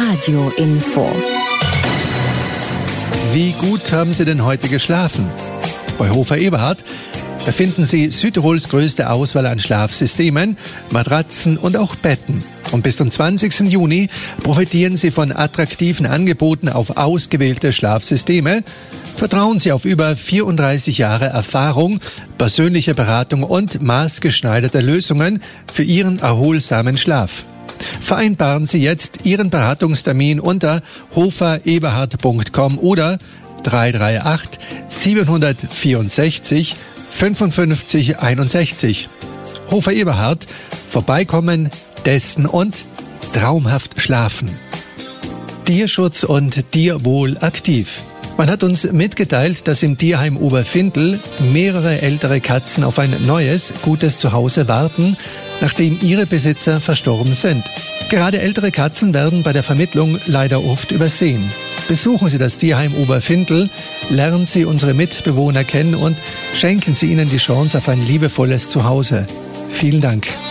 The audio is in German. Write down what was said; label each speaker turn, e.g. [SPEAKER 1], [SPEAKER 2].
[SPEAKER 1] Radio Info.
[SPEAKER 2] Wie gut haben Sie denn heute geschlafen? Bei Hofer Eberhard, da finden Sie Südtirols größte Auswahl an Schlafsystemen, Matratzen und auch Betten. Und bis zum 20. Juni profitieren Sie von attraktiven Angeboten auf ausgewählte Schlafsysteme. Vertrauen Sie auf über 34 Jahre Erfahrung, persönliche Beratung und maßgeschneiderte Lösungen für Ihren erholsamen Schlaf. Vereinbaren Sie jetzt Ihren Beratungstermin unter hofereberhard.com oder 338 764 55 61. Hofer Eberhard, vorbeikommen, testen und traumhaft schlafen. Tierschutz und Tierwohl aktiv. Man hat uns mitgeteilt, dass im Tierheim Oberfindl mehrere ältere Katzen auf ein neues, gutes Zuhause warten, nachdem ihre Besitzer verstorben sind. Gerade ältere Katzen werden bei der Vermittlung leider oft übersehen. Besuchen Sie das Tierheim Oberfindl, lernen Sie unsere Mitbewohner kennen und schenken Sie ihnen die Chance auf ein liebevolles Zuhause. Vielen Dank.